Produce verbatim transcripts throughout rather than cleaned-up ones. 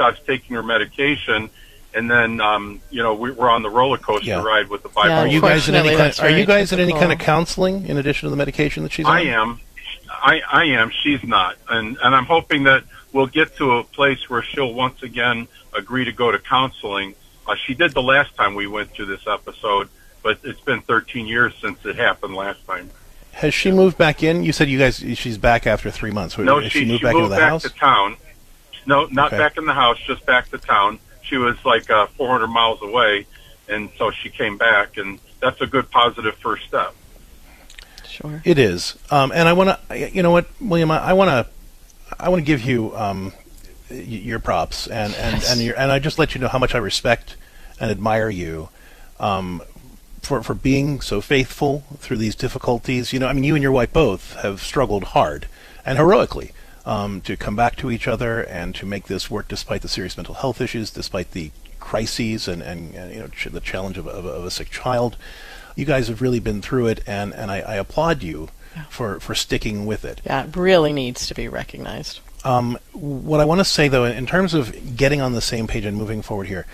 stops taking her medication. And then, um, you know, we, we're on the roller coaster yeah. ride with the bipolar. Yeah, are you guys in any kind, Are you guys typical. in any kind of counseling in addition to the medication that she's on? I am. I, I am. She's not. And, and I'm hoping that we'll get to a place where she'll once again agree to go to counseling. Uh, she did the last time we went through this episode, but it's been thirteen years since it happened last time. Has she moved back in? You said you guys. She's back after three months. No, Has she, she moved she back moved into the back house? to town. No, not Okay. back in the house, just back to town. She was like uh, four hundred miles away, and so she came back, and that's a good positive first step. Sure. It is, um, and I want to. You know what, William? I want to. I want to give you um, y- your props, and and Yes. and, your, and I just let you know how much I respect and admire you um, for for being so faithful through these difficulties. You know, I mean, you and your wife both have struggled hard and heroically um, to come back to each other and to make this work, despite the serious mental health issues, despite the crises, and and, and you know ch- the challenge of, of, of a sick child. You guys have really been through it, and, and I, I applaud you Yeah. for, for sticking with it. Yeah, it really needs to be recognized. Um, what I want to say, though, in terms of getting on the same page and moving forward here,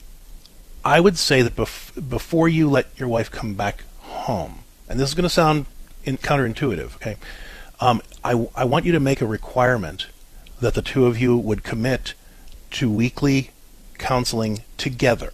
I would say that bef- before you let your wife come back home, and this is going to sound in- counterintuitive, okay? Um, I, I want you to make a requirement that the two of you would commit to weekly counseling together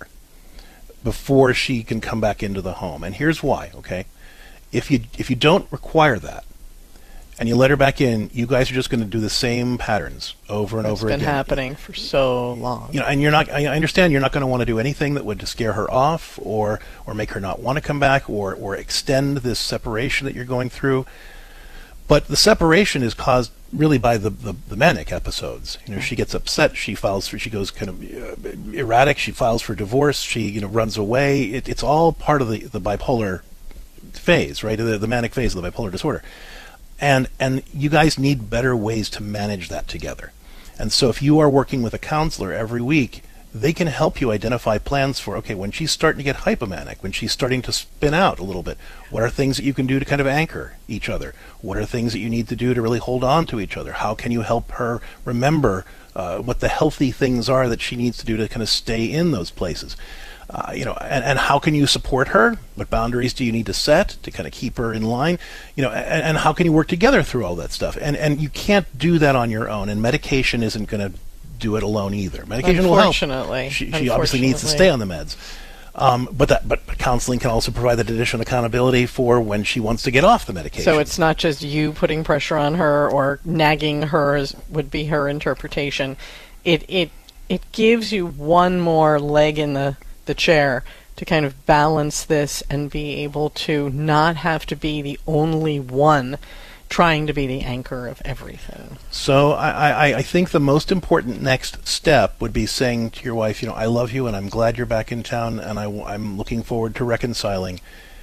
before she can come back into the home. And here's why, okay? If you if you don't require that, and you let her back in, you guys are just going to do the same patterns over and It's over been again. happening for so long. You know, and you're not. I I understand you're not going to want to do anything that would scare her off, or or make her not want to come back, or or extend this separation that you're going through. But the separation is caused really by the, the, the manic episodes. You know, she gets upset, she files for, she goes kind of uh, erratic, she files for divorce, she you know runs away. It, it's all part of the, the bipolar phase, right? The, the manic phase of the bipolar disorder. And and you guys need better ways to manage that together. And so if you are working with a counselor every week, they can help you identify plans for, okay, when she's starting to get hypomanic, when she's starting to spin out a little bit, what are things that you can do to kind of anchor each other? What are things that you need to do to really hold on to each other? How can you help her remember uh, what the healthy things are that she needs to do to kind of stay in those places? Uh, you know, and, and how can you support her? What boundaries do you need to set to kind of keep her in line? You know, and, and how can you work together through all that stuff? And and you can't do that on your own, and medication isn't going to do it alone either. Medication will help. Unfortunately. She, she obviously needs to stay on the meds. Um, but that, but, but counseling can also provide that additional accountability for when she wants to get off the medication. So it's not just you putting pressure on her or nagging her, as would be her interpretation. It it it gives you one more leg in the, the chair to kind of balance this and be able to not have to be the only one trying to be the anchor of everything. So I, I, I think the most important next step would be saying to your wife, you know, I love you and I'm glad you're back in town and I, I'm looking forward to reconciling.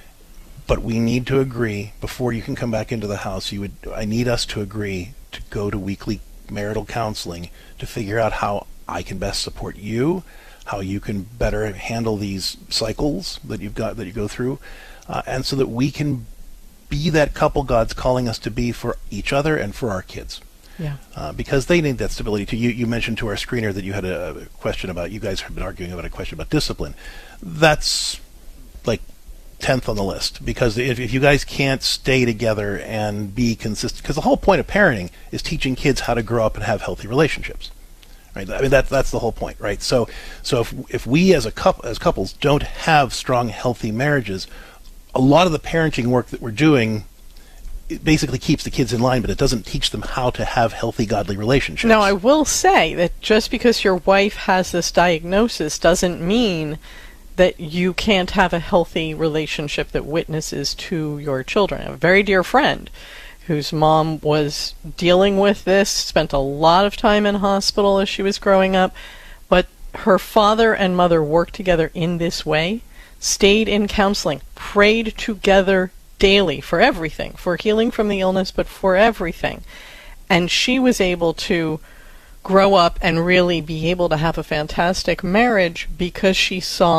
But we need to agree before you can come back into the house. You would, I need us to agree to go to weekly marital counseling to figure out how I can best support you, how you can better handle these cycles that you've got that you go through, uh, and so that we can be that couple God's calling us to be for each other and for our kids. Yeah. Uh, because they need that stability too. You, you mentioned to our screener that you had a question about, you guys have been arguing about a question about discipline. That's like tenth on the list, because if, if you guys can't stay together and be consistent, because the whole point of parenting is teaching kids how to grow up and have healthy relationships. Right? I mean, that, that's the whole point, right? So so if, if we as a couple, as couples don't have strong, healthy marriages, a lot of the parenting work that we're doing, it basically keeps the kids in line, but it doesn't teach them how to have healthy, godly relationships. Now, I will say that just because your wife has this diagnosis doesn't mean that you can't have a healthy relationship that witnesses to your children. I have a very dear friend whose mom was dealing with this, spent a lot of time in hospital as she was growing up, but her father and mother worked together in this way, stayed in counseling, prayed together daily for everything, for healing from the illness, but for everything. And she was able to grow up and really be able to have a fantastic marriage because she saw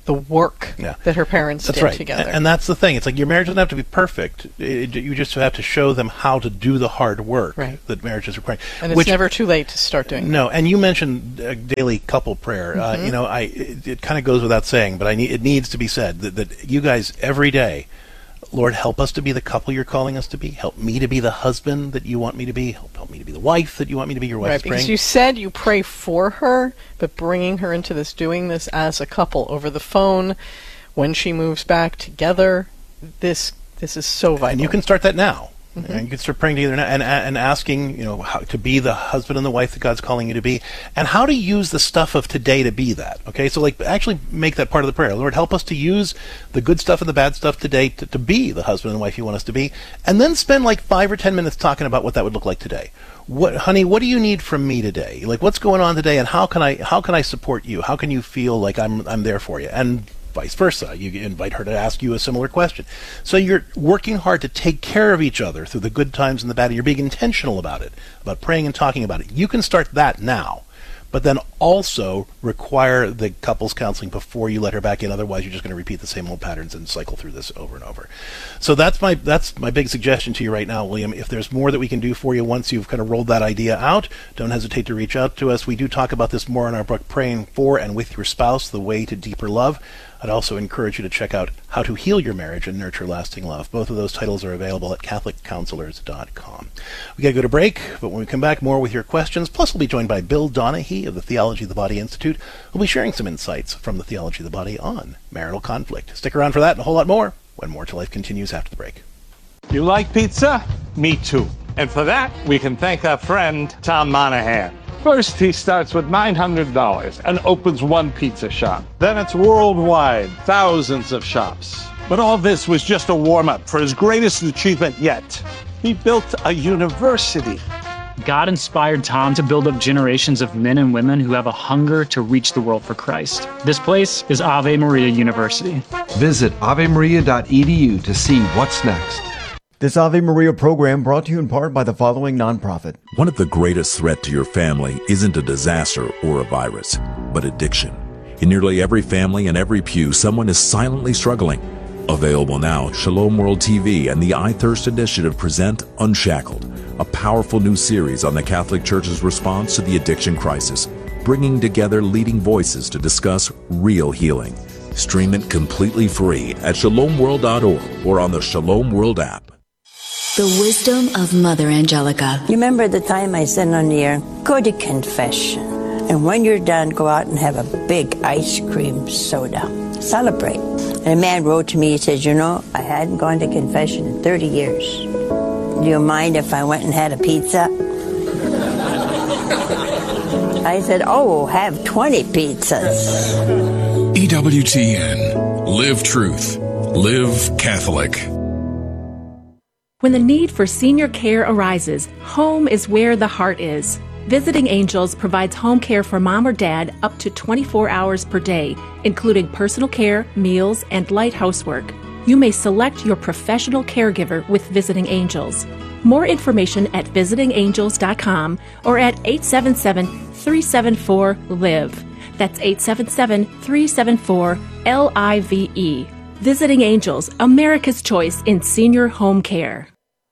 the work Yeah. that her parents That's did right. together. And that's the thing. It's like your marriage doesn't have to be perfect. It, you just have to show them how to do the hard work Right. that marriage is requiring. and it's Which, never too late to start doing no. And you mentioned uh, daily couple prayer. Uh, you know, I it, it kind of goes without saying, but I need it needs to be said that, that you guys every day, Lord, help us to be the couple you're calling us to be. Help me to be the husband that you want me to be. Help, help me to be the wife that you want me to be. Your Right, wife's because praying. you said you pray for her, but bringing her into this, doing this as a couple over the phone, when she moves back together, this this is so vital. And you can start that now. Mm-hmm. And you can start praying together now and, and asking, you know, how to be the husband and the wife that God's calling you to be, and how to use the stuff of today to be that. Okay, so like actually make that part of the prayer. Lord, help us to use the good stuff and the bad stuff today to, to be the husband and wife you want us to be, and then spend like five or ten minutes talking about what that would look like today. What, honey, what do you need from me today? Like, what's going on today, and how can I how can I support you? How can you feel like I'm I'm there for you? And vice versa. You invite her to ask you a similar question. So you're working hard to take care of each other through the good times and the bad. You're being intentional about it, about praying and talking about it. You can start that now, but then also require the couples counseling before you let her back in. Otherwise, you're just going to repeat the same old patterns and cycle through this over and over. So that's my that's my big suggestion to you right now, William. If there's more that we can do for you once you've kind of rolled that idea out, don't hesitate to reach out to us. We do talk about this more in our book, Praying For and With Your Spouse, The Way to Deeper Love. I'd also encourage you to check out How to Heal Your Marriage and Nurture Lasting Love. Both of those titles are available at catholic counselors dot com. We got to go to break, but when we come back, more with your questions. Plus, we'll be joined by Bill Donahue of the Theology of the Body Institute, who'll be sharing some insights from the Theology of the Body on marital conflict. Stick around for that and a whole lot more when More to Life continues after the break. You like pizza? Me too. And for that, we can thank our friend Tom Monahan. First, he starts with nine hundred dollars and opens one pizza shop. Then it's worldwide, thousands of shops. But all this was just a warm-up for his greatest achievement yet. He built a university. God inspired Tom to build up generations of men and women who have a hunger to reach the world for Christ. This place is Ave Maria University. Visit ave maria dot e d u to see what's next. This Ave Maria program brought to you in part by the following nonprofit. One of the greatest threats to your family isn't a disaster or a virus, but addiction. In nearly every family and every pew, someone is silently struggling. Available now, Shalom World T V and the I Thirst Initiative present Unshackled, a powerful new series on the Catholic Church's response to the addiction crisis, bringing together leading voices to discuss real healing. Stream it completely free at shalom world dot org or on the Shalom World app. The wisdom of Mother Angelica. You remember the time I said on the air, go to confession. And when you're done, go out and have a big ice cream soda. Celebrate. And a man wrote to me, he says, you know, I hadn't gone to confession in thirty years. Do you mind if I went and had a pizza? I said, oh, have twenty pizzas. E W T N. Live truth. Live Catholic. When the need for senior care arises, home is where the heart is. Visiting Angels provides home care for mom or dad up to twenty-four hours per day, including personal care, meals, and light housework. You may select your professional caregiver with Visiting Angels. More information at visiting angels dot com or at eight seven seven, three seven four, L I V E. That's eight seven seven, three seven four, L I V E. Visiting Angels, America's choice in senior home care.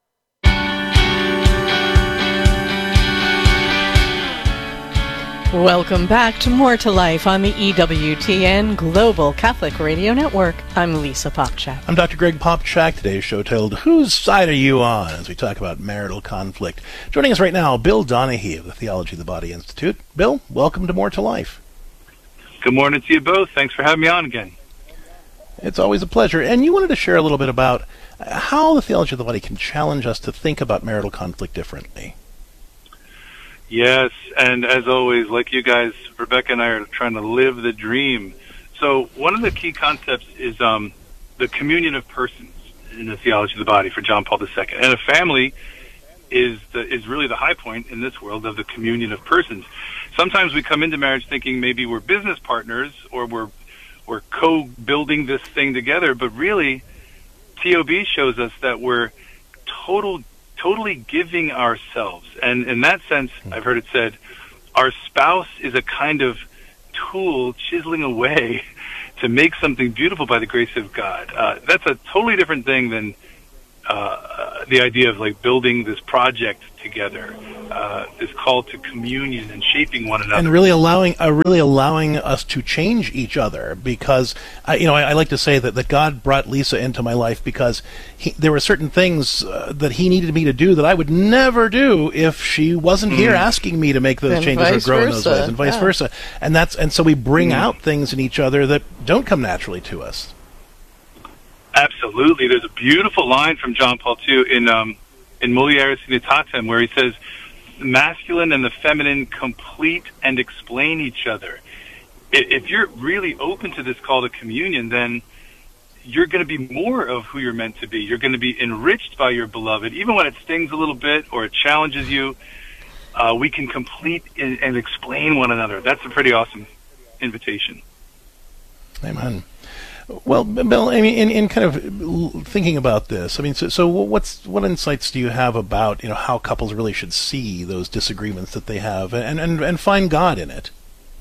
Welcome back to More to Life on the E W T N Global Catholic Radio Network. I'm Lisa Popchak. I'm Doctor Greg Popchak. Today's show titled, Whose Side Are You On? As we talk about marital conflict. Joining us right now, Bill Donahue of the Theology of the Body Institute. Bill, welcome to More to Life. Good morning to you both. Thanks for having me on again. It's always a pleasure. And you wanted to share a little bit about how the Theology of the Body can challenge us to think about marital conflict differently. Yes, and as always, like you guys, Rebecca and I are trying to live the dream. So one of the key concepts is um, the communion of persons in the Theology of the Body for John Paul the Second. And a family is the, is really the high point in this world of the communion of persons. Sometimes we come into marriage thinking maybe we're business partners or we're we're co-building this thing together, but really T O B shows us that we're total totally giving ourselves. And in that sense, I've heard it said, our spouse is a kind of tool chiseling away to make something beautiful by the grace of God. Uh, that's a totally different thing than uh, the idea of like building this project together, uh, this call to communion and shaping one another, and really allowing, uh, really allowing us to change each other. Because I, you know, I, I like to say that, that God brought Lisa into my life because he, there were certain things uh, that He needed me to do that I would never do if she wasn't mm. here asking me to make those and changes or grow versa. in those ways, and vice yeah. versa. And that's and so we bring mm. out things in each other that don't come naturally to us. Absolutely. There's a beautiful line from John Paul the Second in um, in Mulieris Unitatem where he says, the masculine and the feminine complete and explain each other. If you're really open to this call to communion, then you're going to be more of who you're meant to be. You're going to be enriched by your beloved. Even when it stings a little bit or it challenges you, uh, we can complete and, and explain one another. That's a pretty awesome invitation. Amen. Well, Bill, I mean, in, in kind of thinking about this, I mean, so, so what's what insights do you have about, you know, how couples really should see those disagreements that they have and, and, and find God in it?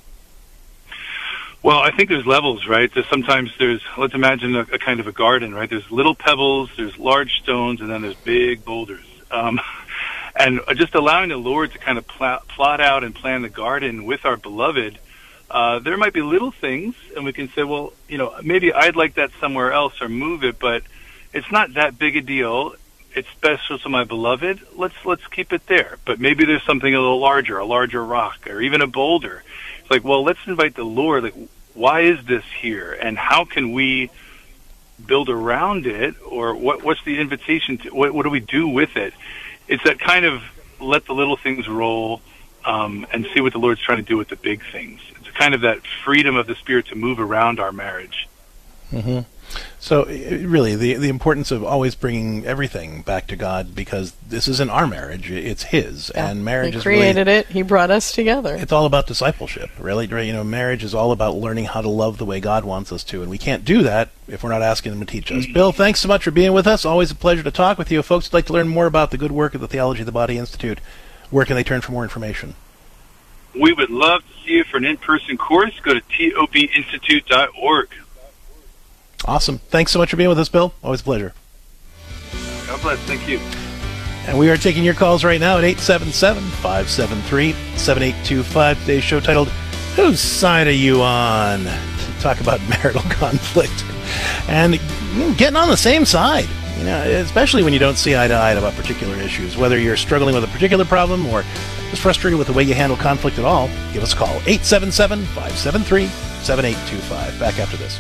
Well, I think there's levels, right? There's sometimes there's, let's imagine a, a kind of a garden, right? There's little pebbles, there's large stones, and then there's big boulders. Um, and just allowing the Lord to kind of pl- plot out and plan the garden with our beloved. Uh, there might be little things, and we can say, well, you know, maybe I'd like that somewhere else or move it, but it's not that big a deal. It's special to my beloved. Let's let's keep it there. But maybe there's something a little larger, a larger rock, or even a boulder. It's like, well, let's invite the Lord. Like, why is this here, and how can we build around it, or what? What's the invitation to? What, what do we do with it? It's that kind of let the little things roll, um, and see what the Lord's trying to do with the big things. Kind of that freedom of the Spirit to move around our marriage. Mm-hmm. So, really, the the importance of always bringing everything back to God, because this isn't our marriage; it's His, yeah. and marriage He is created really, it. He brought us together. It's all about discipleship, really. You know, marriage is all about learning how to love the way God wants us to, and we can't do that if we're not asking Him to teach us. Bill, thanks so much for being with us. Always a pleasure to talk with you. If folks would like to learn more about the good work of the Theology of the Body Institute, where can they turn for more information? We would love to see you for an in-person course. Go to T O B institute dot org. Awesome. Thanks so much for being with us, Bill. Always a pleasure. God bless. Thank you. And we are taking your calls right now at eight seven seven, five seven three, seven eight two five. Today's show titled, Whose Side Are You On? To talk about marital conflict. And getting on the same side. You know, especially when you don't see eye to eye about particular issues. Whether you're struggling with a particular problem or just frustrated with the way you handle conflict at all, give us a call. eight seven seven, five seven three, seven eight two five. Back after this.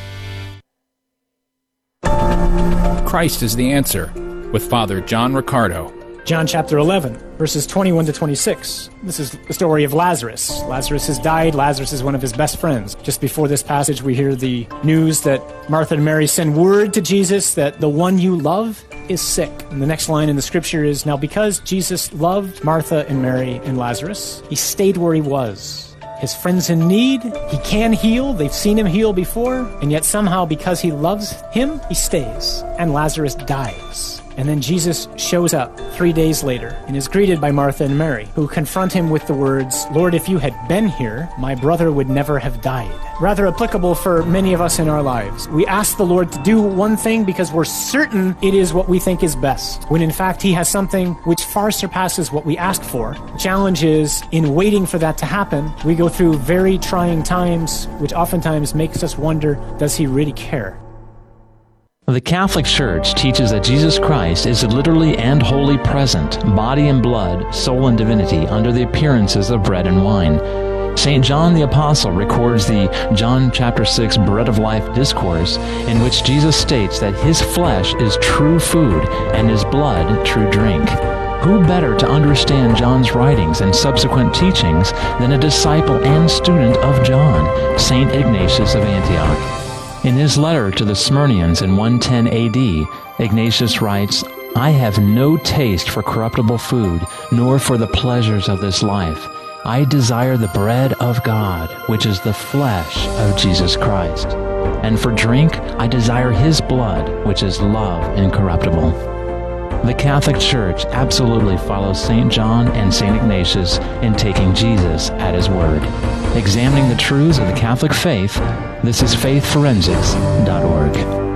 Christ is the Answer with Father John Riccardo. John chapter eleven, verses twenty-one to twenty-six. This is the story of Lazarus. Lazarus has died. Lazarus is one of his best friends. Just before this passage, we hear the news that Martha and Mary send word to Jesus that the one you love is sick. And the next line in the scripture is, now because Jesus loved Martha and Mary and Lazarus, he stayed where he was. His friend's in need. He can heal. They've seen him heal before. And yet somehow, because he loves him, he stays. And Lazarus dies. And then Jesus shows up three days later and is greeted by Martha and Mary, who confront him with the words, Lord, if you had been here, my brother would never have died. Rather applicable for many of us in our lives. We ask the Lord to do one thing because we're certain it is what we think is best, when in fact he has something which far surpasses what we ask for. The challenge is, in waiting for that to happen, we go through very trying times, which oftentimes makes us wonder, does he really care? The Catholic Church teaches that Jesus Christ is literally and wholly present, body and blood, soul and divinity, under the appearances of bread and wine. Saint John the Apostle records the John chapter six Bread of Life discourse, in which Jesus states that his flesh is true food and his blood true drink. Who better to understand John's writings and subsequent teachings than a disciple and student of John, Saint Ignatius of Antioch? In his letter to the Smyrnians in one ten A D, Ignatius writes, I have no taste for corruptible food, nor for the pleasures of this life. I desire the bread of God, which is the flesh of Jesus Christ. And for drink, I desire his blood, which is love incorruptible. The Catholic Church absolutely follows Saint John and Saint Ignatius in taking Jesus at his word. Examining the truths of the Catholic faith, this is faith forensics dot org.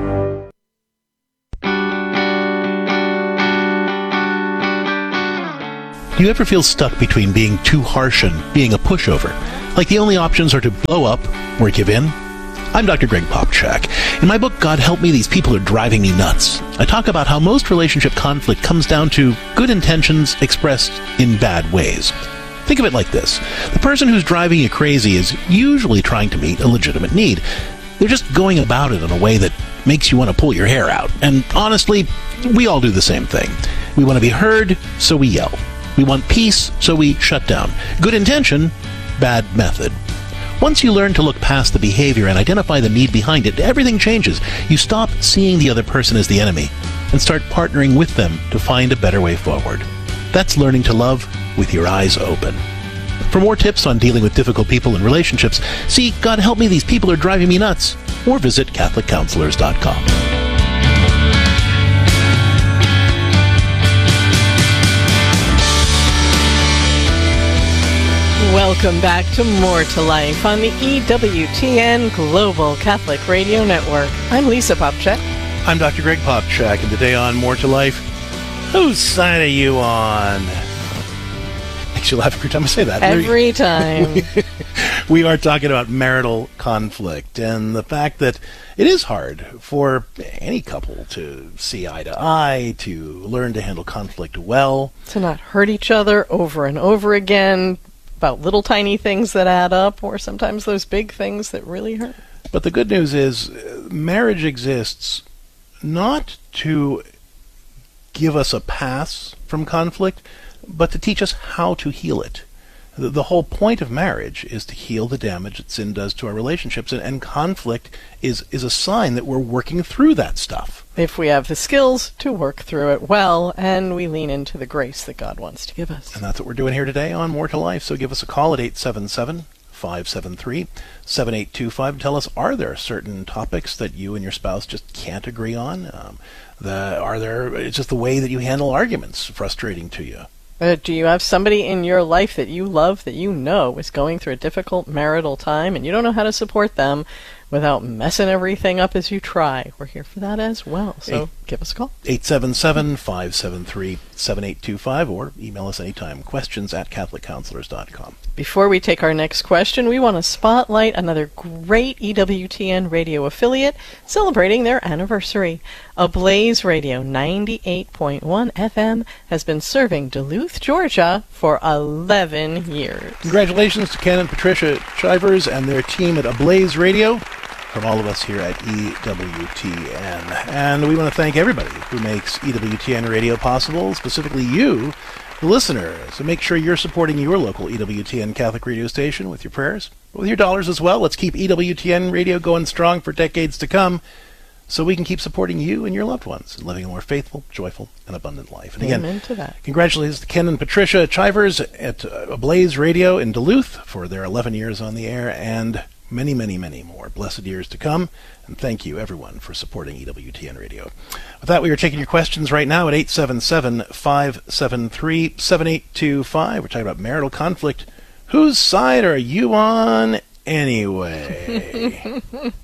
Do you ever feel stuck between being too harsh and being a pushover? Like the only options are to blow up or give in? I'm Doctor Greg Popchak. In my book, God Help Me, These People Are Driving Me Nuts, I talk about how most relationship conflict comes down to good intentions expressed in bad ways. Think of it like this. The person who's driving you crazy is usually trying to meet a legitimate need. They're just going about it in a way that makes you want to pull your hair out. And honestly, we all do the same thing. We want to be heard, so we yell. We want peace, so we shut down. Good intention, bad method. Once you learn to look past the behavior and identify the need behind it, everything changes. You stop seeing the other person as the enemy and start partnering with them to find a better way forward. That's learning to love with your eyes open. For more tips on dealing with difficult people and relationships, see God Help Me, These People Are Driving Me Nuts, or visit Catholic Counselors dot com. Welcome back to More to Life on the E W T N Global Catholic Radio Network. I'm Lisa Popchak. I'm Doctor Greg Popchak, and today on More to Life, whose side are you on? Makes you laugh every time I say that. Every time. We are talking about marital conflict and the fact that it is hard for any couple to see eye to eye, to learn to handle conflict well. To not hurt each other over and over again about little tiny things that add up, or sometimes those big things that really hurt. But the good news is marriage exists not to give us a pass from conflict, but to teach us how to heal it. The, the whole point of marriage is to heal the damage that sin does to our relationships, and, and conflict is, is a sign that we're working through that stuff. If we have the skills to work through it well, and we lean into the grace that God wants to give us. And that's what we're doing here today on More to Life. So give us a call at eight seven seven, five seven three, seven eight two five. Tell us, are there certain topics that you and your spouse just can't agree on? Um, the, are there, it's just the way that you handle arguments frustrating to you? Uh, do you have somebody in your life that you love, that you know is going through a difficult marital time, and you don't know how to support them without messing everything up as you try? We're here for that as well, so eight, give us a call. eight seven seven, five seven three, seven eight two five, or email us anytime, questions at Catholic Counselors dot com. Before we take our next question, we want to spotlight another great E W T N radio affiliate celebrating their anniversary. Ablaze Radio ninety-eight point one F M has been serving Duluth, Georgia for eleven years. Congratulations to Ken and Patricia Chivers and their team at Ablaze Radio, from all of us here at E W T N. And we want to thank everybody who makes E W T N Radio possible, specifically you, the listener. So make sure you're supporting your local E W T N Catholic radio station with your prayers, with your dollars as well. Let's keep E W T N Radio going strong for decades to come, so we can keep supporting you and your loved ones and living a more faithful, joyful, and abundant life. And again, amen to that. Congratulations to Ken and Patricia Chivers at uh, Ablaze Radio in Duluth for their eleven years on the air, and many, many, many more blessed years to come. And thank you, everyone, for supporting E W T N Radio. With that, we are taking your questions right now at eight seven seven, five seven three, seven eight two five. We're talking about marital conflict. Whose side are you on anyway?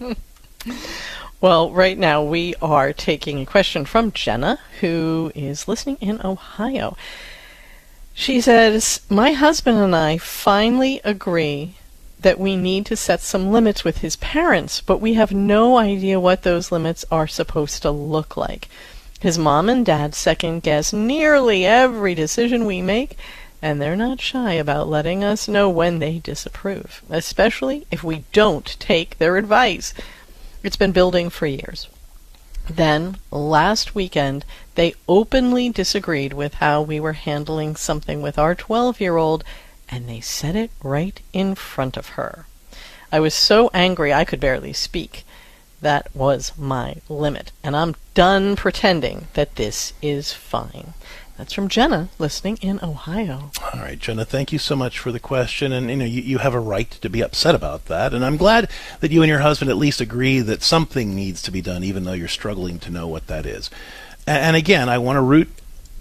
Well, right now we are taking a question from Jenna, who is listening in Ohio. She says, my husband and I finally agree that we need to set some limits with his parents, but we have no idea what those limits are supposed to look like. His mom and dad second-guess nearly every decision we make, and they're not shy about letting us know when they disapprove, especially if we don't take their advice. It's been building for years. Then, last weekend, they openly disagreed with how we were handling something with our twelve-year-old, and they said it right in front of her. I was so angry I could barely speak. That was my limit, and I'm done pretending that this is fine. That's from Jenna, listening in Ohio. All right, Jenna, thank you so much for the question. And, you know, you, you have a right to be upset about that. And I'm glad that you and your husband at least agree that something needs to be done, even though you're struggling to know what that is. And, and again, I want to root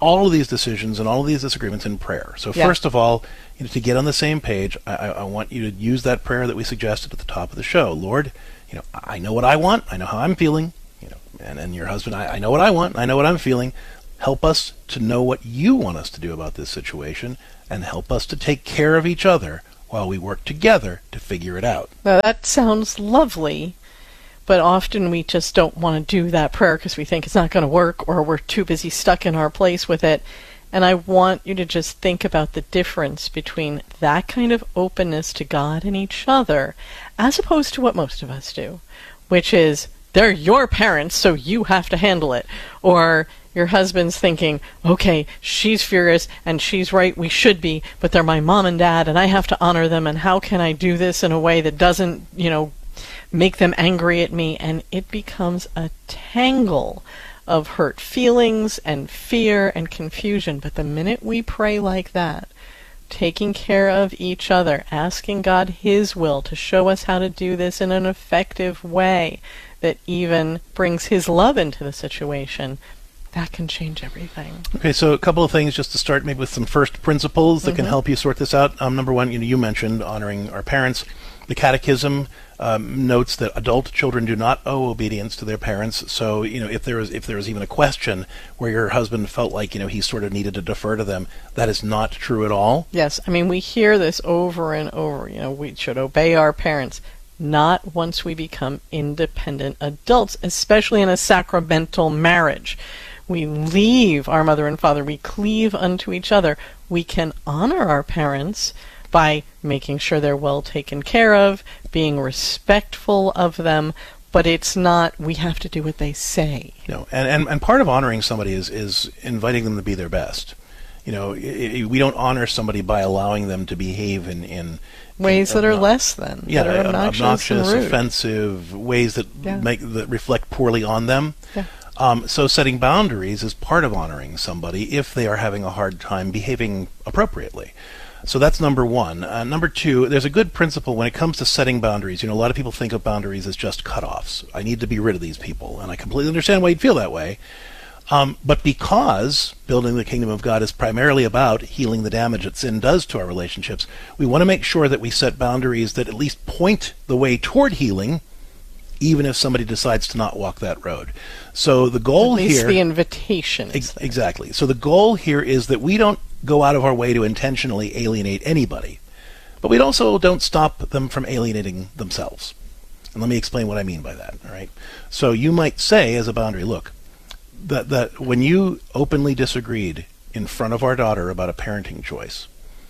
all of these decisions and all of these disagreements in prayer. So Yeah. first of all, you know, to get on the same page, I, I I want you to use that prayer that we suggested at the top of the show. Lord, you know, I know what I want. I know how I'm feeling. You know, and, and your husband, I, I know what I want. I know what I'm feeling. Help us to know what you want us to do about this situation, and help us to take care of each other while we work together to figure it out. Now that sounds lovely, but often we just don't want to do that prayer because we think it's not going to work, or we're too busy stuck in our place with it. And I want you to just think about the difference between that kind of openness to God and each other, as opposed to what most of us do, which is, they're your parents, so you have to handle it. Or your husband's thinking, okay, she's furious and she's right, we should be, but they're my mom and dad and I have to honor them, and how can I do this in a way that doesn't, you know, make them angry at me? And it becomes a tangle of hurt feelings and fear and confusion. But the minute we pray like that, taking care of each other, asking God His will to show us how to do this in an effective way that even brings His love into the situation, that can change everything. Okay, so a couple of things just to start, maybe with some first principles that Mhm. can help you sort this out. Um, number one, you know, you mentioned honoring our parents. The Catechism um, notes that adult children do not owe obedience to their parents. So, you know, if there is if there is even a question where your husband felt like, you know, he sort of needed to defer to them, that is not true at all. Yes, I mean, we hear this over and over. You know, we should obey our parents. Not once we become independent adults, especially in a sacramental marriage. We leave our mother and father. We cleave unto each other. We can honor our parents by making sure they're well taken care of, being respectful of them, but it's not, we have to do what they say. You know, and, and, and part of honoring somebody is, is inviting them to be their best. You know, i i we don't honor somebody by allowing them to behave in, in Ways in that are obno- less than, yeah, that are obnoxious, obnoxious and rude. offensive, ways that Yeah. make that reflect poorly on them. Yeah. Um, so setting boundaries is part of honoring somebody if they are having a hard time behaving appropriately. So that's number one. Uh, number two, there's a good principle when it comes to setting boundaries. You know, a lot of people think of boundaries as just cutoffs. I need to be rid of these people, and I completely understand why you'd feel that way. Um, but because building the kingdom of God is primarily about healing the damage that sin does to our relationships, we want to make sure that we set boundaries that at least point the way toward healing, even if somebody decides to not walk that road. So the goal At least here... the invitation is Ex- exactly. So the goal here is that we don't go out of our way to intentionally alienate anybody, but we also don't stop them from alienating themselves. And let me explain what I mean by that. All right. So you might say as a boundary, look, that that when you openly disagreed in front of our daughter about a parenting choice,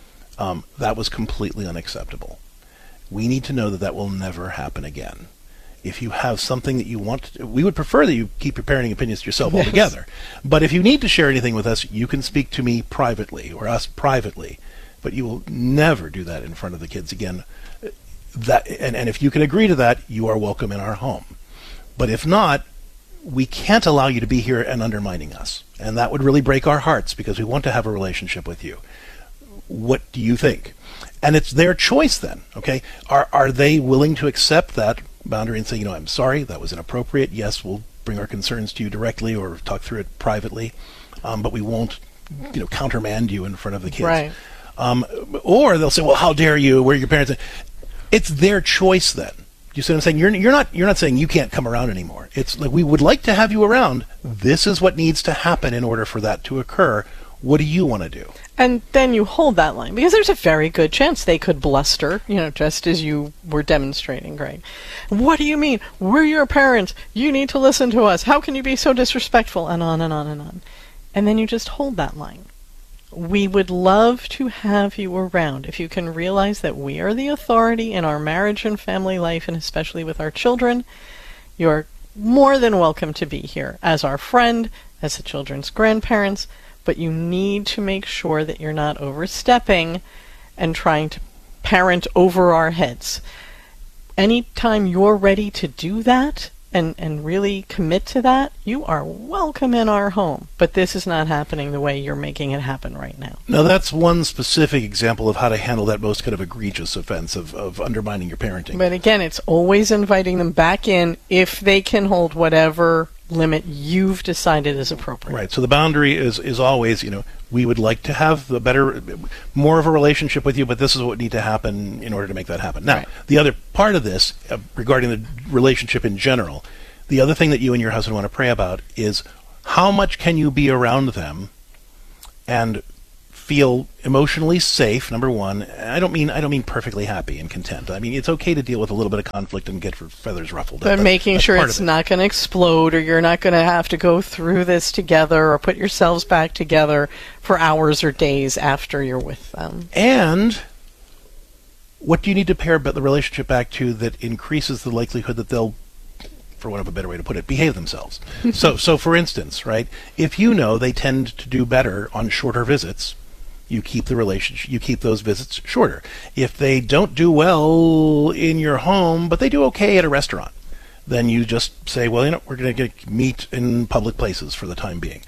um, that was completely unacceptable. We need to know that that will never happen again. If you have something that you want to, we would prefer that you keep your parenting opinions to yourself Yes. altogether. But if you need to share anything with us, you can speak to me privately or us privately. But you will never do that in front of the kids again. That and, and if you can agree to that, you are welcome in our home. But if not, we can't allow you to be here and undermining us. And that would really break our hearts because we want to have a relationship with you. What do you think? And it's their choice then, okay? Are are they willing to accept that boundary and say, you know, I'm sorry, that was inappropriate. Yes, we'll bring our concerns to you directly or talk through it privately, um, but we won't, you know, countermand you in front of the kids. Right. Um, or they'll say, well, how dare you? Where are your parents? It's their choice then. You see what I'm saying? You're you're not you're not saying you can't come around anymore. It's like, we would like to have you around. This is what needs to happen in order for that to occur. What do you want to do? And then you hold that line, because there's a very good chance they could bluster, you know, just as you were demonstrating, Greg. What do you mean? We're your parents. You need to listen to us. How can you be so disrespectful? And on and on and on. And then you just hold that line. We would love to have you around if you can realize that we are the authority in our marriage and family life, and especially with our children. You're more than welcome to be here as our friend, as the children's grandparents, but you need to make sure that you're not overstepping and trying to parent over our heads. Anytime you're ready to do that and, and really commit to that, you are welcome in our home. But this is not happening the way you're making it happen right now. Now, that's one specific example of how to handle that most kind of egregious offense of, of undermining your parenting. But again, it's always inviting them back in if they can hold whatever limit you've decided is appropriate. Right. So the boundary is, is always, you know, we would like to have the better, more of a relationship with you, but this is what would need to happen in order to make that happen. Now, right. the other part of this, uh, regarding the relationship in general, the other thing that you and your husband want to pray about is how much can you be around them and feel emotionally safe, number one. I don't mean I don't mean perfectly happy and content. I mean, it's okay to deal with a little bit of conflict and get feathers ruffled. But that, making sure it's not going to explode, or you're not going to have to go through this together or put yourselves back together for hours or days after you're with them. And what do you need to pair the relationship back to that increases the likelihood that they'll, for want of a better way to put it, behave themselves? so, so for instance, right, if you know they tend to do better on shorter visits, you keep the relationship, you keep those visits shorter. If they don't do well in your home, but they do okay at a restaurant, then you just say, well, you know, we're going to meet in public places for the time being.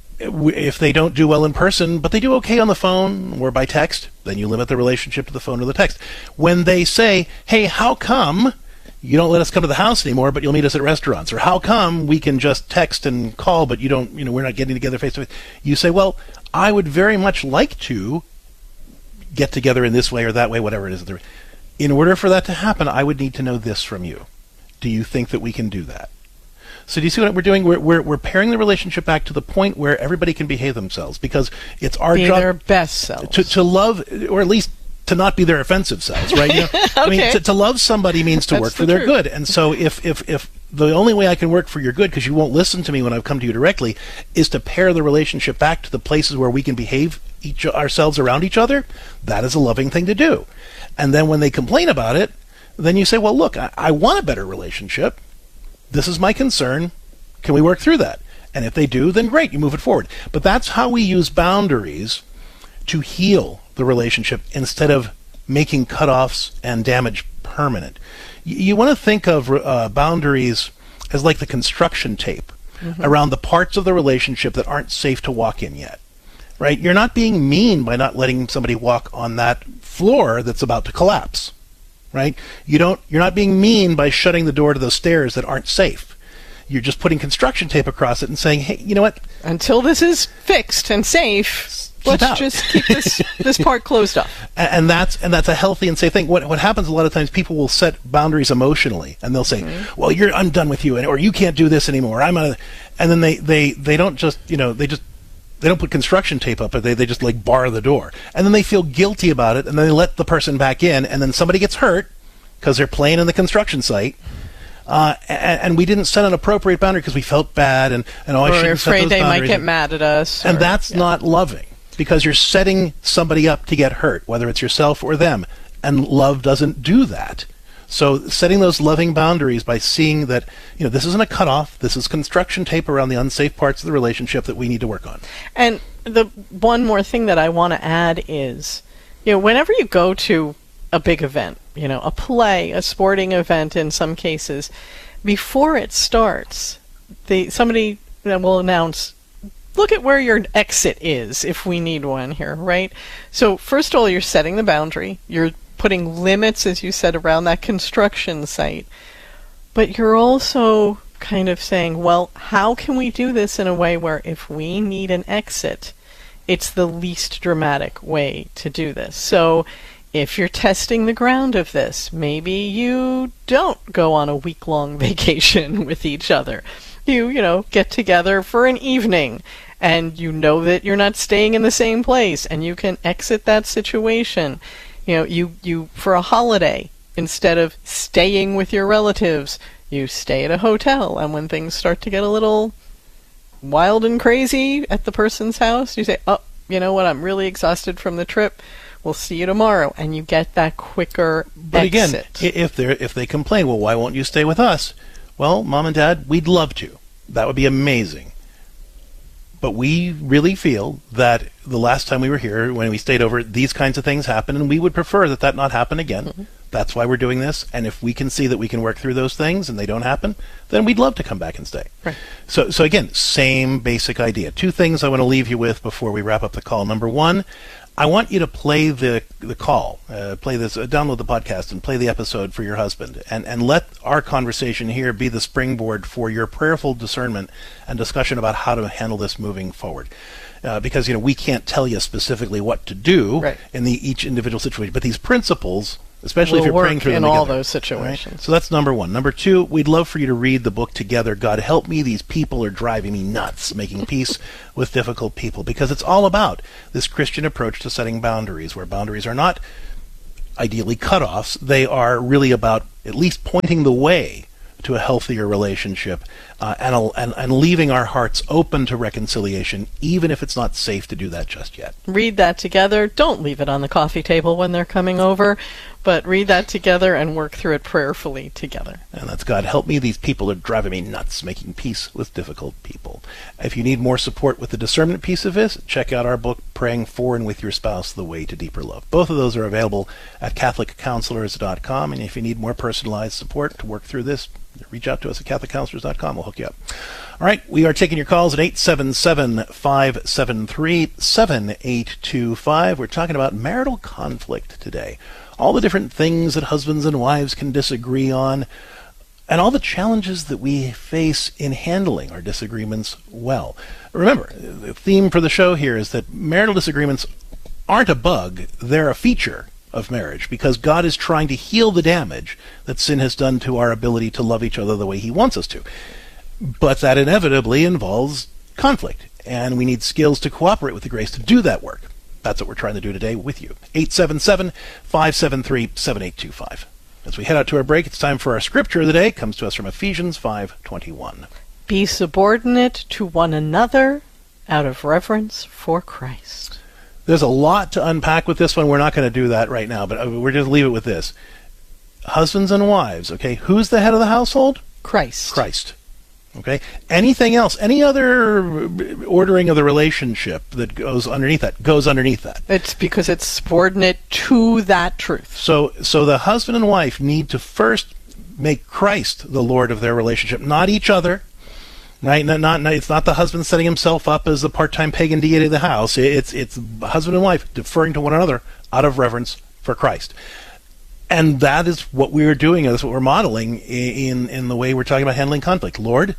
If they don't do well in person, but they do okay on the phone or by text, then you limit the relationship to the phone or the text. When they say, hey, how come you don't let us come to the house anymore, but you'll meet us at restaurants? Or how come we can just text and call, but you don't, you know, we're not getting together face to face? You say, well, I would very much like to get together in this way or that way, whatever it is. In order for that to happen, I would need to know this from you. Do you think that we can do that? So do you see what we're doing? We're, we're, we're pairing the relationship back to the point where everybody can behave themselves, because it's our be job their best selves. To, to love, or at least to not be their offensive selves, right? You know, okay. I mean, to, to love somebody means to That's work the for their truth. good. And so if, if, if the only way I can work for your good, because you won't listen to me when I've come to you directly, is to pair the relationship back to the places where we can behave each ourselves around each other, that is a loving thing to do. And then when they complain about it, then you say, well, look, I, I want a better relationship. This is my concern. Can we work through that? And if they do, then great, you move it forward. But that's how we use boundaries to heal the relationship instead of making cutoffs and damage permanent. You, you want to think of uh, boundaries as like the construction tape mm-hmm. around the parts of the relationship that aren't safe to walk in yet. Right? You're not being mean by not letting somebody walk on that floor that's about to collapse. Right? You don't. You're not being mean by shutting the door to those stairs that aren't safe. You're just putting construction tape across it and saying, hey, you know what? Until this is fixed and safe, let's out. just keep this this part closed off. And, and that's and that's a healthy and safe thing. What what happens a lot of times, people will set boundaries emotionally, and they'll say, mm-hmm. well, you're I'm done with you, and or you can't do this anymore. I'm a, and then they, they, they don't just you know they just they don't put construction tape up, but they they just like bar the door, and then they feel guilty about it, and then they let the person back in, and then somebody gets hurt because they're playing in the construction site. Uh, and, and we didn't set an appropriate boundary because we felt bad, and, and oh, I shouldn't set those afraid they boundaries. might get mad at us. And or, that's yeah. not loving, because you're setting somebody up to get hurt, whether it's yourself or them. And love doesn't do that. So setting those loving boundaries by seeing that, you know, this isn't a cutoff, this is construction tape around the unsafe parts of the relationship that we need to work on. And the one more thing that I want to add is, you know, whenever you go to a big event, you know, a play, a sporting event in some cases, before it starts, the somebody will announce, look at where your exit is if we need one here, right? So first of all, you're setting the boundary. You're putting limits, as you said, around that construction site. But you're also kind of saying, well, how can we do this in a way where if we need an exit, it's the least dramatic way to do this? So if you're testing the ground of this, maybe you don't go on a week-long vacation with each other. You, you know, get together for an evening, and you know that you're not staying in the same place, and you can exit that situation. You know, you, you for a holiday, instead of staying with your relatives, you stay at a hotel, and when things start to get a little wild and crazy at the person's house, you say, oh, you know what, I'm really exhausted from the trip. We'll see you tomorrow, and you get that quicker but exit. But again, if they if they complain, well, why won't you stay with us? Well, Mom and Dad, we'd love to. That would be amazing. But we really feel that the last time we were here, when we stayed over, these kinds of things happened, and we would prefer that that not happen again. Mm-hmm. That's why we're doing this. And if we can see that we can work through those things and they don't happen, then we'd love to come back and stay. Right. So, so again, same basic idea. Two things I want to leave you with before we wrap up the call. Number one, I want you to play the the call, uh, play this, uh, download the podcast, and play the episode for your husband, and and let our conversation here be the springboard for your prayerful discernment and discussion about how to handle this moving forward. Uh, because you know we can't tell you specifically what to do right. in the each individual situation, but these principles, especially will if you're work praying through in them all together, those situations. Right? So that's number one. Number two, we'd love for you to read the book together. God help me, these people are driving me nuts. Making peace with difficult people, because it's all about this Christian approach to setting boundaries, where boundaries are not ideally cutoffs. They are really about at least pointing the way to a healthier relationship, uh, and, and and leaving our hearts open to reconciliation, even if it's not safe to do that just yet. Read that together. Don't leave it on the coffee table when they're coming over, but read that together and work through it prayerfully together. And that's God help me, these people are driving me nuts, making peace with difficult people. If you need more support with the discernment piece of this, check out our book, Praying For and With Your Spouse, The Way to Deeper Love. Both of those are available at catholic counselors dot com, and if you need more personalized support to work through this, reach out to us at catholic counselors dot com. We'll hook you up. All right, we are taking your calls at eight seven seven, five seven three, seven eight two five. We're talking about marital conflict today. All the different things that husbands and wives can disagree on, and all the challenges that we face in handling our disagreements well. Remember, the theme for the show here is that marital disagreements aren't a bug, they're a feature of marriage, because God is trying to heal the damage that sin has done to our ability to love each other the way he wants us to. But that inevitably involves conflict, and we need skills to cooperate with the grace to do that work. That's what we're trying to do today with you. eight seven seven, five seven three, seven eight two five. As we head out to our break, it's time for our scripture of the day. It comes to us from Ephesians five twenty-one. Be subordinate to one another out of reverence for Christ. There's a lot to unpack with this one. We're not going to do that right now, but we're just leave it with this. Husbands and wives, okay? Who's the head of the household? Christ. Christ. Okay? Anything else, any other ordering of the relationship that goes underneath that, goes underneath that. It's because it's subordinate to that truth. So, so the husband and wife need to first make Christ the Lord of their relationship, not each other. Right? Not, not, it's not the husband setting himself up as the part-time pagan deity of the house. It's it's husband and wife deferring to one another out of reverence for Christ. And that is what we're doing. That's what we're modeling in, in the way we're talking about handling conflict. Lord,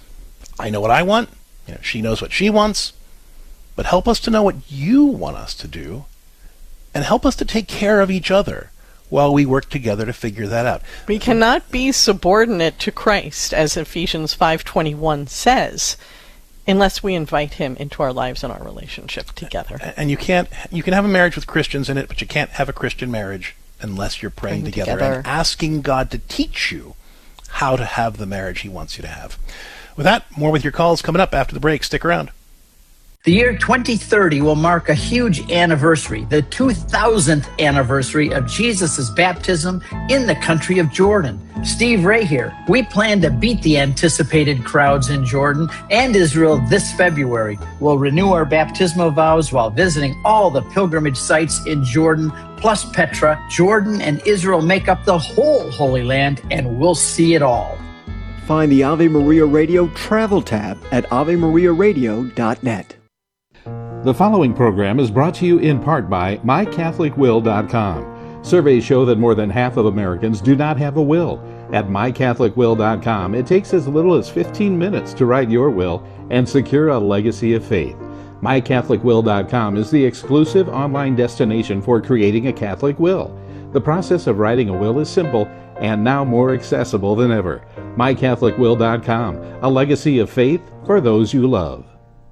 I know what I want. You know, she knows what she wants. But help us to know what you want us to do. And help us to take care of each other while we work together to figure that out. We cannot be subordinate to Christ, as Ephesians five twenty-one says, unless we invite him into our lives and our relationship together. And you can't you can have a marriage with Christians in it, but you can't have a Christian marriage unless you're praying, praying together, together and asking God to teach you how to have the marriage he wants you to have. With that, more with your calls coming up after the break. Stick around. The year twenty thirty will mark a huge anniversary, the two thousandth anniversary of Jesus' baptism in the country of Jordan. Steve Ray here. We plan to beat the anticipated crowds in Jordan and Israel this February. We'll renew our baptismal vows while visiting all the pilgrimage sites in Jordan, plus Petra. Jordan and Israel make up the whole Holy Land, and we'll see it all. Find the Ave Maria Radio travel tab at ave maria radio dot net. The following program is brought to you in part by my catholic will dot com. Surveys show that more than half of Americans do not have a will. At my catholic will dot com, it takes as little as fifteen minutes to write your will and secure a legacy of faith. my catholic will dot com is the exclusive online destination for creating a Catholic will. The process of writing a will is simple and now more accessible than ever. my catholic will dot com, a legacy of faith for those you love.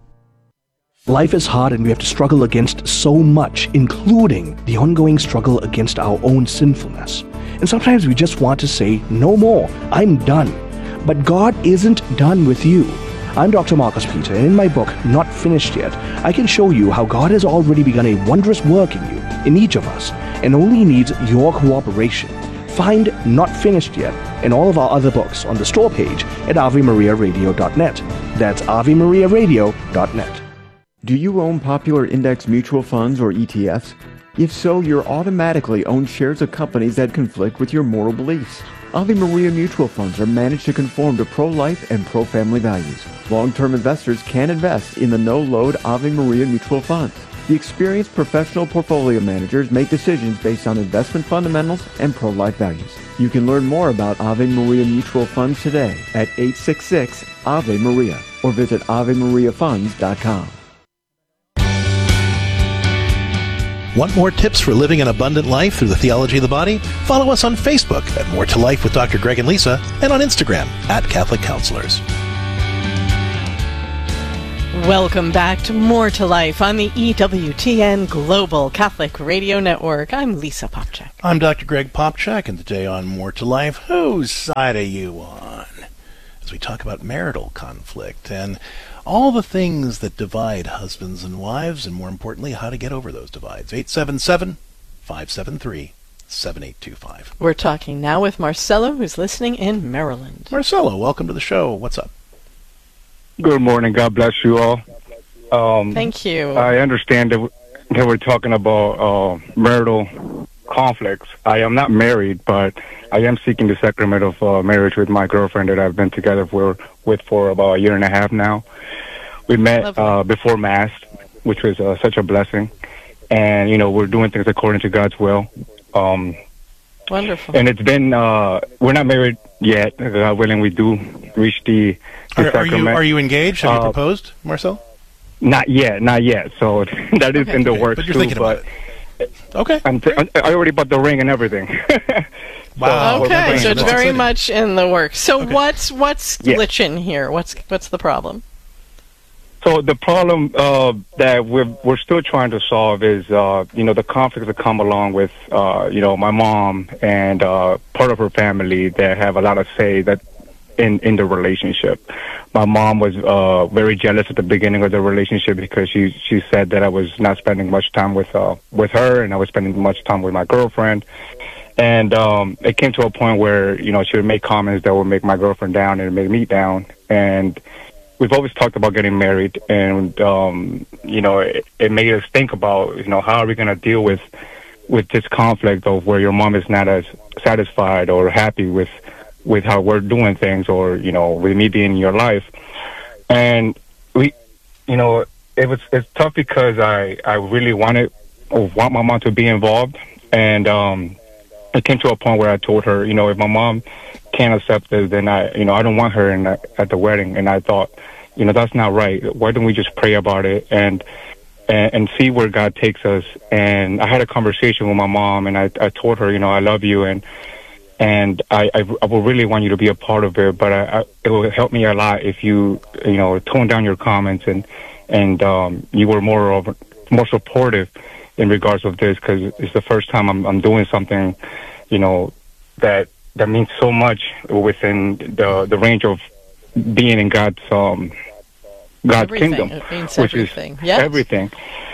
Life is hard and we have to struggle against so much, including the ongoing struggle against our own sinfulness. And sometimes we just want to say, no more, I'm done. But God isn't done with you. I'm Doctor Marcus Peter, and in my book, Not Finished Yet, I can show you how God has already begun a wondrous work in you, in each of us, and only needs your cooperation. Find Not Finished Yet and all of our other books on the store page at ave maria radio dot net. That's ave maria radio dot net. Do you own popular index mutual funds or E T Fs? If so, you're automatically own shares of companies that conflict with your moral beliefs. Ave Maria mutual funds are managed to conform to pro-life and pro-family values. Long-term investors can invest in the no-load Ave Maria mutual funds. The experienced professional portfolio managers make decisions based on investment fundamentals and pro-life values. You can learn more about Ave Maria Mutual Funds today at eight six six, A V E Maria or visit ave maria funds dot com. Want more tips for living an abundant life through the theology of the body? Follow us on Facebook at More to Life with Doctor Greg and Lisa, and on Instagram at Catholic Counselors. Welcome back to More to Life on the E W T N Global Catholic Radio Network. I'm Lisa Popchak. I'm Doctor Greg Popchak, and today on More to Life, whose side are you on? As we talk about marital conflict and all the things that divide husbands and wives, and more importantly, how to get over those divides. eight seven seven, five seven three, seven eight two five. We're talking now with Marcelo, who's listening in Maryland. Marcelo, welcome to the show. What's up? Good morning. God bless you all. Um, Thank you. I understand that, w- that we're talking about uh, marital conflicts. I am not married, but I am seeking the sacrament of uh, marriage with my girlfriend that I've been together for, with for about a year and a half now. We met uh, before Mass, which was uh, such a blessing. And, you know, we're doing things according to God's will. Um, Wonderful. And it's been, uh, we're not married yet. God willing, we do reach the, the Are, are sacrament. you are you engaged? Have Uh, you proposed, Marcel? Not yet, not yet. So that is Okay, in the okay, works but you're too. thinking about But okay, I'm t- I already bought the ring and everything. Wow. Okay, so it's That's very exciting. much in the works. So Okay. what's what's Yeah. glitching here? What's what's the problem? So the problem uh, that we're we're still trying to solve is, uh, you know, the conflicts that come along with, uh, you know, my mom and uh, part of her family that have a lot of say that in in the relationship. My mom was uh, very jealous at the beginning of the relationship because she she said that I was not spending much time with uh, with her and I was spending much time with my girlfriend. And um, it came to a point where, you know, she would make comments that would make my girlfriend down and make me down. And we've always talked about getting married, and um, you know, it, it made us think about, you know, how are we going to deal with with this conflict of where your mom is not as satisfied or happy with with how we're doing things, or, you know, with me being in your life. And we, you know, it was it's tough because I I really wanted or want my mom to be involved, and um, it came to a point where I told her, you know, if my mom can't accept this, then I, you know, I don't want her in the, at the wedding. And I thought, you know, that's not right. Why don't we just pray about it and and, and see where God takes us? And I had a conversation with my mom, and I, I told her, you know, I love you, and and I, I, I would really want you to be a part of it, but I, I, it will help me a lot if you, you know, tone down your comments and and um, you were more of more supportive in regards of this, because it's the first time I'm, I'm doing something, you know, that that means so much within the the range of being in God's um God's Everything. kingdom, It means which everything. is Yes. everything.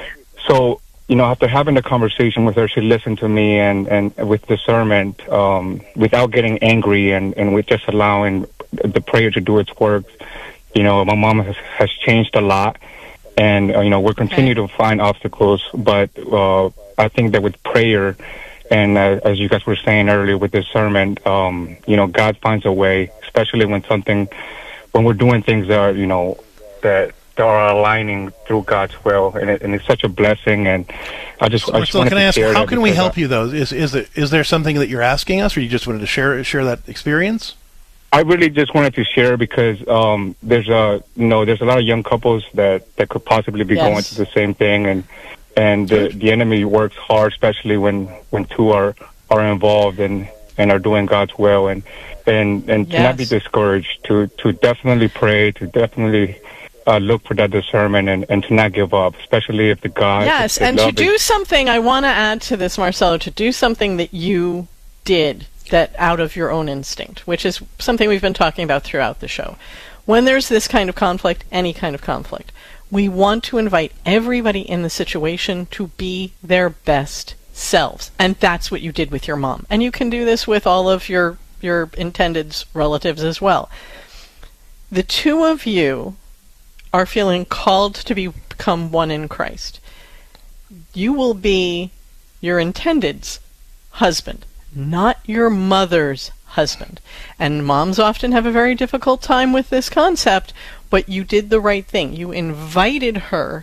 So, you know, after having the conversation with her, she listened to me and, and with discernment, um, without getting angry and, and with just allowing the prayer to do its work. You know, my mom has, has changed a lot, and, uh, you know, we're continue to find obstacles, but uh, I think that with prayer and uh, as you guys were saying earlier with discernment, um, you know, God finds a way, especially when something, when we're doing things that are, you know, that that are aligning through God's will, and, it, and it's such a blessing. And I just, So, I just Marcel, wanted can to I ask, share how that can we because help I, you though? Is is it, is there something that you're asking us, or you just wanted to share share that experience? I really just wanted to share because um, there's a, you know, there's a lot of young couples that, that could possibly be Yes. going through the same thing, and and the, the enemy works hard, especially when, when two are are involved and, and are doing God's will, and and and to not be Yes. discouraged, to to definitely pray, to definitely uh, look for that discernment, and, and to not give up, especially if the God Yes, if the and to love is- do something, I want to add to this, Marcelo, to do something that you did that out of your own instinct, which is something we've been talking about throughout the show. When there's this kind of conflict, any kind of conflict, we want to invite everybody in the situation to be their best selves. And that's what you did with your mom. And you can do this with all of your, your intended relatives as well. The two of you are feeling called to be, become one in Christ. You will be your intended's husband, not your mother's husband. And moms often have a very difficult time with this concept, but you did the right thing. You invited her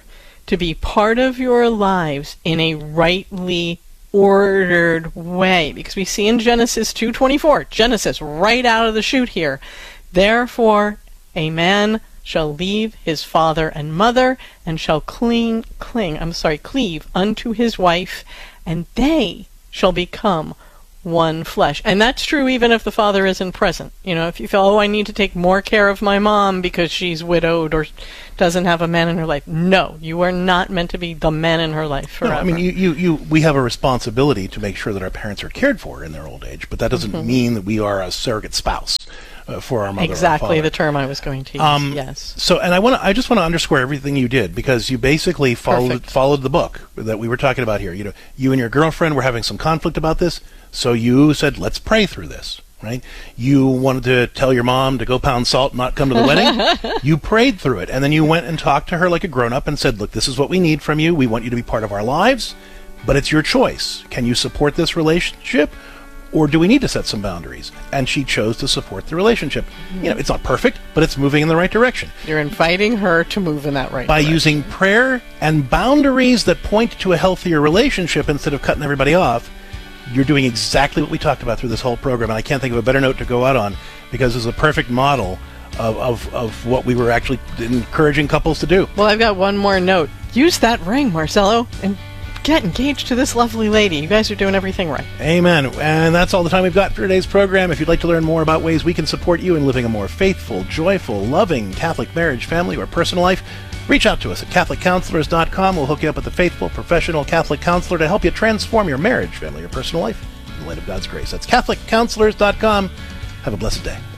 to be part of your lives in a rightly ordered way. Because we see in Genesis two twenty-four, Genesis right out of the chute here, therefore a man shall leave his father and mother, and shall cling, cling, I'm sorry, cleave unto his wife, and they shall become one flesh. And that's true even if the father isn't present. You know, if you feel, oh, I need to take more care of my mom because she's widowed or doesn't have a man in her life. No, you are not meant to be the man in her life forever. No, I mean, you, you, you, we have a responsibility to make sure that our parents are cared for in their old age, but that doesn't mm-hmm. mean that we are a surrogate spouse. Uh, for our mother exactly or the term I was going to use. Um, yes. So, and I want to, I just want to underscore everything you did, because you basically followed Perfect. followed the book that we were talking about here. You know, you and your girlfriend were having some conflict about this, so you said, "Let's pray through this." Right? You wanted to tell your mom to go pound salt and not come to the wedding. You prayed through it, and then you went and talked to her like a grown-up and said, "Look, this is what we need from you. We want you to be part of our lives, but it's your choice. Can you support this relationship? Or do we need to set some boundaries?" And she chose to support the relationship. Mm-hmm. You know, it's not perfect, but it's moving in the right direction. You're inviting her to move in that right By direction. using prayer and boundaries that point to a healthier relationship instead of cutting everybody off, you're doing exactly what we talked about through this whole program. And I can't think of a better note to go out on, because it's a perfect model of, of, of what we were actually encouraging couples to do. Well, I've got one more note. Use that ring, Marcelo, and get engaged to this lovely lady. You guys are doing everything right. Amen. And that's all the time we've got for today's program. If you'd like to learn more about ways we can support you in living a more faithful, joyful, loving Catholic marriage, family, or personal life, reach out to us at Catholic Counselors dot com. We'll hook you up with a faithful, professional Catholic counselor to help you transform your marriage, family, or personal life in the light of God's grace. That's Catholic Counselors dot com. Have a blessed day.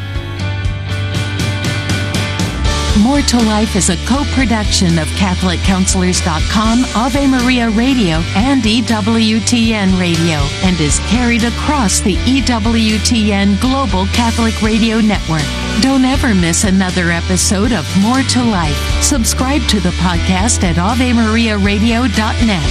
More to Life is a co-production of Catholic Counselors dot com, Ave Maria Radio, and E W T N Radio, and is carried across the E W T N Global Catholic Radio Network. Don't ever miss another episode of More to Life. Subscribe to the podcast at Ave Maria Radio dot net.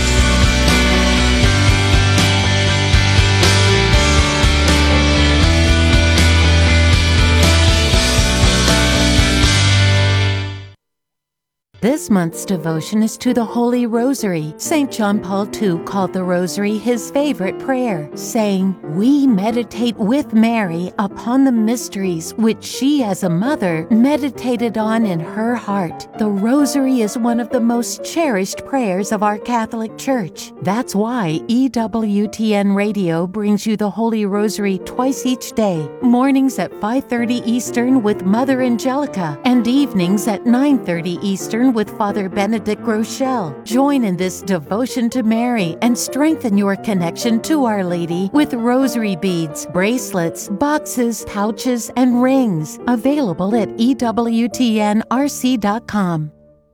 This month's devotion is to the Holy Rosary. Saint John Paul the Second called the Rosary his favorite prayer, saying, "We meditate with Mary upon the mysteries which she as a mother meditated on in her heart." The Rosary is one of the most cherished prayers of our Catholic Church. That's why E W T N Radio brings you the Holy Rosary twice each day, mornings at five thirty Eastern with Mother Angelica, and evenings at nine thirty Eastern with Father Benedict Rochelle. Join in this devotion to Mary and strengthen your connection to Our Lady with rosary beads, bracelets, boxes, pouches, and rings. Available at E W T N R C dot com.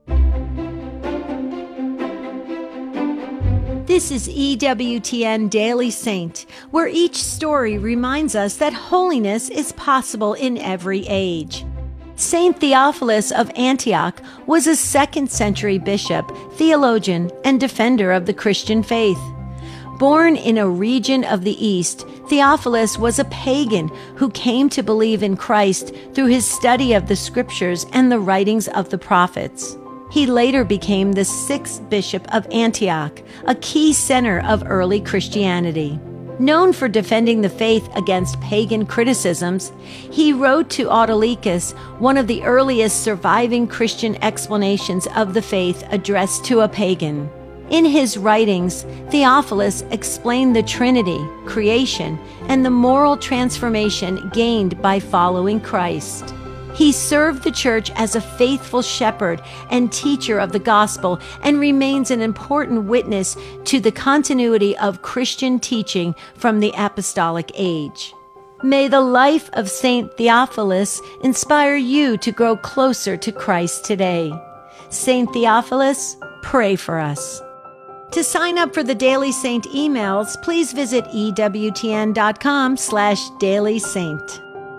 This is E W T N Daily Saint, where each story reminds us that holiness is possible in every age. Saint Theophilus of Antioch was a second century bishop, theologian, and defender of the Christian faith. Born in a region of the East, Theophilus was a pagan who came to believe in Christ through his study of the scriptures and the writings of the prophets. He later became the sixth bishop of Antioch, a key center of early Christianity. Known for defending the faith against pagan criticisms, he wrote to Autolycus, one of the earliest surviving Christian explanations of the faith addressed to a pagan. In his writings, Theophilus explained the Trinity, creation, and the moral transformation gained by following Christ. He served the church as a faithful shepherd and teacher of the gospel, and remains an important witness to the continuity of Christian teaching from the apostolic age. May the life of Saint Theophilus inspire you to grow closer to Christ today. Saint Theophilus, pray for us. To sign up for the Daily Saint emails, please visit E W T N dot com slash Daily Saint.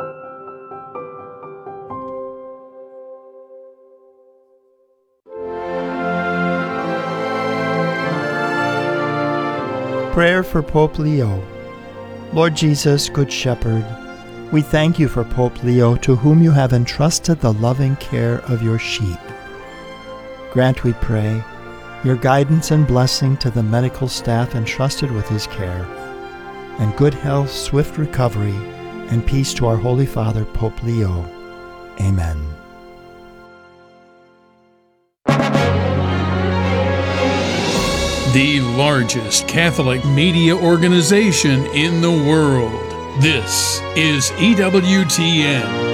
Prayer for Pope Leo. Lord Jesus, Good Shepherd, we thank you for Pope Leo, to whom you have entrusted the loving care of your sheep. Grant, we pray, your guidance and blessing to the medical staff entrusted with his care, and good health, swift recovery, and peace to our Holy Father, Pope Leo. Amen. The largest Catholic media organization in the world. This is E W T N.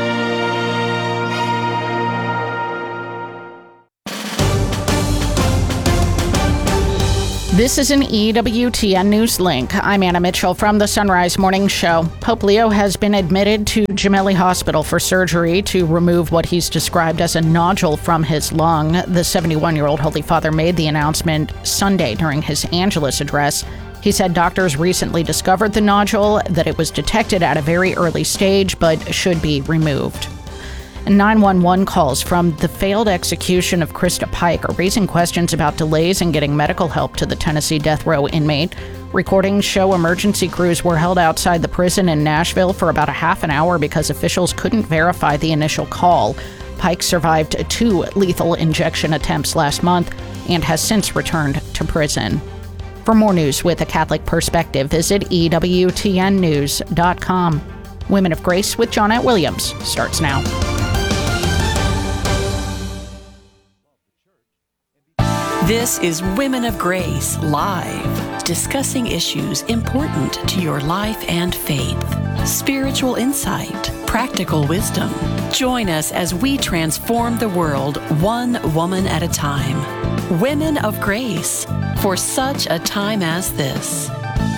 This is an E W T N News Link. I'm Anna Mitchell from the Sunrise Morning Show. Pope Leo has been admitted to Gemelli Hospital for surgery to remove what he's described as a nodule from his lung. The seventy-one-year-old Holy Father made the announcement Sunday during his Angelus address. He said doctors recently discovered the nodule, that it was detected at a very early stage, but should be removed. nine one one calls from the failed execution of Krista Pike are raising questions about delays in getting medical help to the Tennessee death row inmate. Recordings show emergency crews were held outside the prison in Nashville for about a half an hour because officials couldn't verify the initial call. Pike survived two lethal injection attempts last month and has since returned to prison. For more news with a Catholic perspective, visit E W T N news dot com. Women of Grace with Johnnette Williams starts now. This is Women of Grace Live, discussing issues important to your life and faith. Spiritual insight, practical wisdom. Join us as we transform the world one woman at a time. Women of Grace, for such a time as this.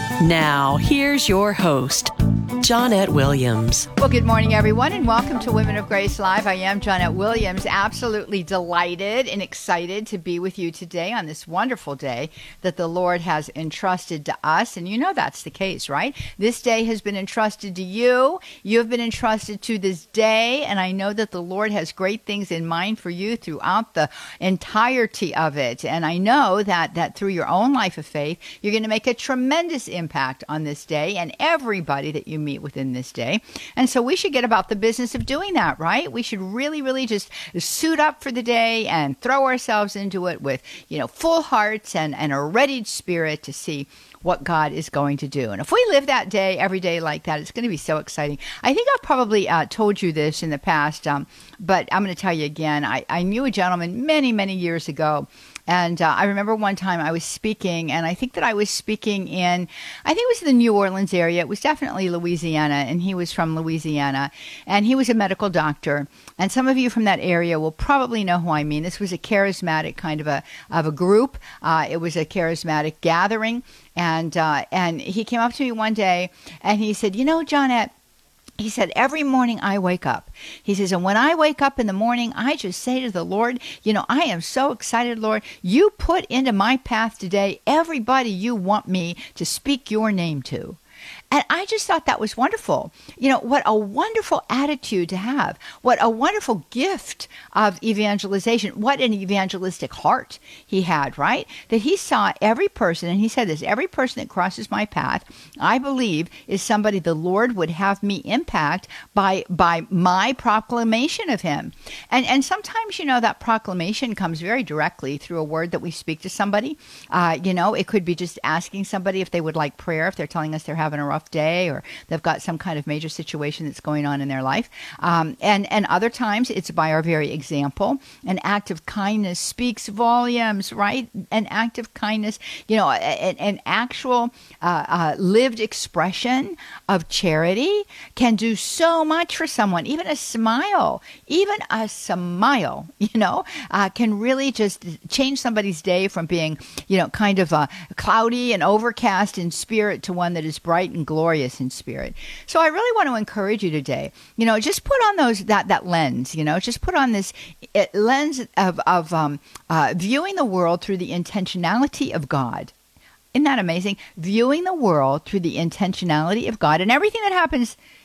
Now, here's your host, Johnnette Williams. Well, good morning, everyone, and welcome to Women of Grace Live. I am Johnnette Williams, absolutely delighted and excited to be with you today on this wonderful day that the Lord has entrusted to us. And you know that's the case, right? This day has been entrusted to you. You have been entrusted to this day, and I know that the Lord has great things in mind for you throughout the entirety of it. And I know that, that through your own life of faith, you're going to make a tremendous impact on this day and everybody that you meet within this day. And so we should get about the business of doing that, right? We should really, really just suit up for the day and throw ourselves into it with, you know, full hearts and, and a readied spirit to see what God is going to do. And if we live that day, every day like that, it's going to be so exciting. I think I've probably uh, told you this in the past, um, but I'm going to tell you again. I, I knew a gentleman many, many years ago. And uh, I remember one time I was speaking, and I think that I was speaking in, I think it was the New Orleans area. It was definitely Louisiana, and he was from Louisiana, and he was a medical doctor. And some of you from that area will probably know who I mean. This was a charismatic kind of a of a group. Uh, it was a charismatic gathering, and uh, and he came up to me one day, and he said, "You know, Johnnette," he said, "every morning I wake up." He says, "and when I wake up in the morning, I just say to the Lord, you know, I am so excited, Lord. You put into my path today everybody you want me to speak your name to." And I just thought that was wonderful. You know, what a wonderful attitude to have. What a wonderful gift of evangelization. What an evangelistic heart he had, right? That he saw every person, and he said this, every person that crosses my path, I believe is somebody the Lord would have me impact by by my proclamation of him. And and sometimes, you know, that proclamation comes very directly through a word that we speak to somebody. Uh, you know, it could be just asking somebody if they would like prayer, if they're telling us they're having a rough day or they've got some kind of major situation that's going on in their life. Um, and, and other times it's by our very example. An act of kindness speaks volumes, right? An act of kindness, you know, an, an actual uh, uh, lived expression of charity can do so much for someone. Even a smile, even a smile, you know, uh, can really just change somebody's day from being, you know, kind of uh, cloudy and overcast in spirit to one that is bright and glorious in spirit. So I really want to encourage you today, you know, just put on those that that lens, you know, just put on this it, lens of, of um, uh, viewing the world through the intentionality of God. Isn't that amazing? Viewing the world through the intentionality of God, and everything that happens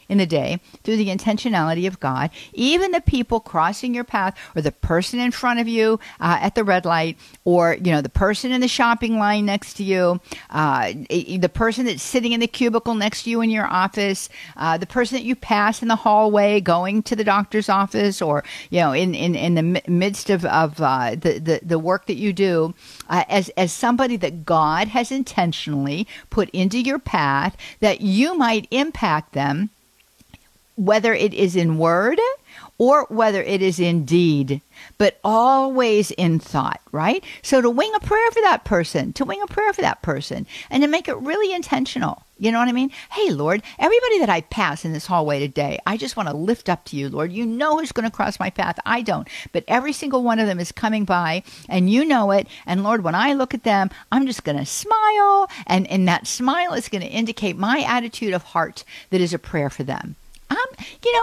in the day through the intentionality of God. Even the people crossing your path, or the person in front of you uh, at the red light, or you know the person in the shopping line next to you, uh, the person that's sitting in the cubicle next to you in your office, uh, the person that you pass in the hallway going to the doctor's office, or you know in in, in the midst of, of uh, the, the the work that you do, uh, as as somebody that God has intentionally put into your path, that you might impact them, whether it is in word or whether it is in deed, but always in thought, right? So to wing a prayer for that person, to wing a prayer for that person, and to make it really intentional. You know what I mean? Hey, Lord, everybody that I pass in this hallway today, I just want to lift up to you, Lord. You know who's going to cross my path. I don't. But every single one of them is coming by, and you know it. And Lord, when I look at them, I'm just going to smile. And, and that smile is going to indicate my attitude of heart that is a prayer for them. Um, you know,